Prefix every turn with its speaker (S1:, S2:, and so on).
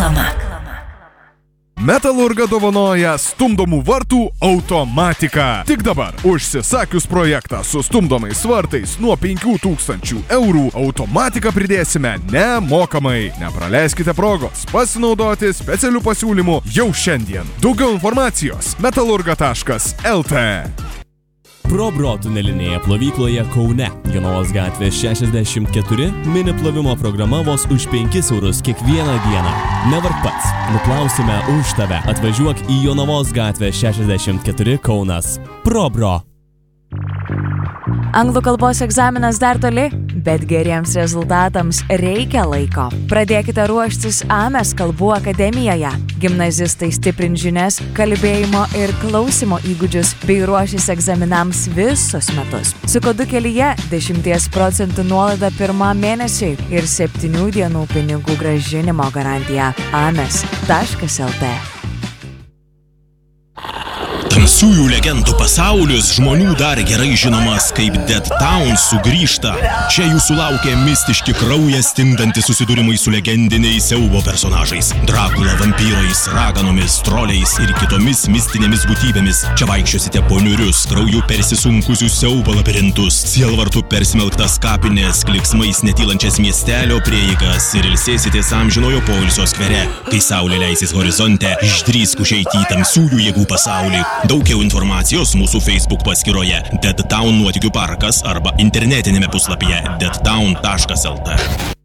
S1: Reklama.
S2: Metalurga dovanoja stumdomų vartų automatiką. Tik dabar, užsisakius projektą su stumdomais vartais nuo 5000 eurų, automatiką pridėsime nemokamai. Nepraleiskite progos pasinaudoti specialių pasiūlymų jau šiandien. Daugiau informacijos metalurga.lt.
S3: ProBro tunelinėje plovykloje Kaune, Jonavos gatvės 64, mini plovimo programa vos už 5 eurus kiekvieną dieną. Nevark pats, nuplausime už tave. Atvažiuok į Jonavos gatvę 64 Kaunas. ProBro.
S4: Anglų kalbos egzaminas dar toli, bet geriems rezultatams reikia laiko. Pradėkite ruoštis AMES kalbų akademijoje. Gimnazistai stiprins žinias, kalbėjimo ir klausimo įgūdžius bei ruošis egzaminams visus metus. Su kodu kelyje 10% nuolaida pirmam mėnesiui ir 7 dienų pinigų grąžinimo garantija. ames.lt.
S5: Tamsiųjų legendų pasaulis žmonių dar gerai žinomas kaip Dead Town sugrįžta. Čia jūsų laukia mistiški kraują stingdantys susidūrimai su legendiniais siaubo personažais. Drakula, vampyrais, raganomis, troliais ir kitomis mistinėmis būtybėmis. Čia vaikščiosite po niurius, krauju persisunkusius siaubo labirintus, sielvartų persmelktas kapinės, kliksmais netylančias miestelio prieigas ir ilsėsitės amžinojo poilsio skvere. Kai saulė leisis horizonte, išdrįsk užeiti į tamsiųjų jėgų pasaulį. Daugiau informacijos mūsų Facebook paskyroje Dead Town nuotykių parkas arba internetinėme puslapyje deadtown.lt.